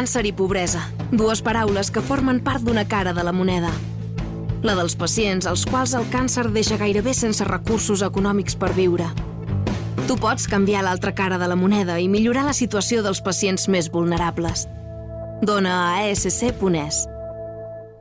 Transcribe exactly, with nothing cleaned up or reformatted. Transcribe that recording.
càncer i pobresa, dues paraules que formen part d'una cara de la moneda. La dels pacients als quals el càncer deixa gairebé sense recursos econòmics per viure. Tu pots canviar l'altra cara de la moneda i millorar la situació dels pacients més vulnerables. Dona a a esse ce punt es.